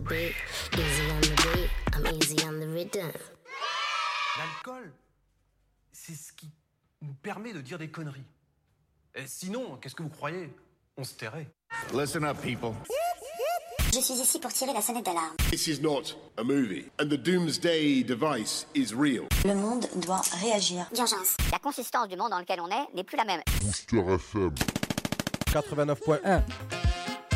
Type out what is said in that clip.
beat, easy on the beat, I'm easy on the rhythm. L'alcool, c'est ce qui nous permet de dire des conneries. Et sinon, qu'est-ce que vous croyez? On se tairait. Listen up, people. Je suis ici pour tirer la sonnette d'alarme. This is not a movie, and the doomsday device is real. Le monde doit réagir. D'urgence. La consistance du monde dans lequel on est n'est plus la même. Booster FM 89.1